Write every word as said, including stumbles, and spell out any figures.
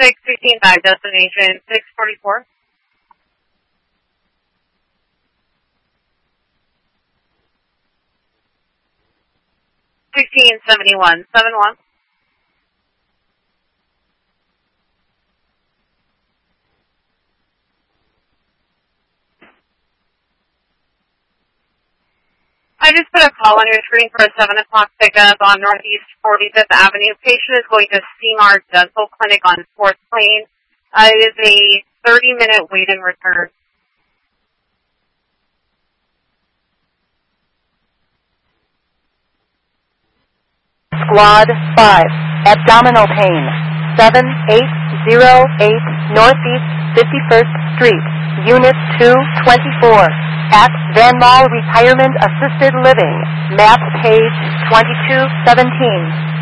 six sixteen five, destination six forty-four. sixteen seventy-one, seven one. I just put a call on your screen for a seven o'clock pickup on Northeast forty-fifth Avenue. Patient is going to C M A R Dental Clinic on fourth Plain. Uh, it is a thirty minute wait and return. Squad five, abdominal pain, seven eight zero eight Northeast fifty-first Street, Unit two twenty-four, at Van Mall Retirement Assisted Living, map page twenty-two seventeen.